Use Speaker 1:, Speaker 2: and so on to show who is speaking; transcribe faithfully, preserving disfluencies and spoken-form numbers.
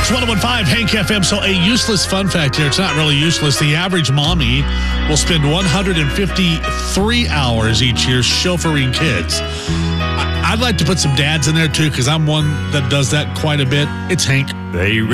Speaker 1: It's one oh one point five Hank F M. So a useless fun fact here. It's not really useless. The average mommy will spend one hundred fifty-three hours each year chauffeuring kids. I'd like to put some dads in there too, because I'm one that does that quite a bit. It's Hank.
Speaker 2: They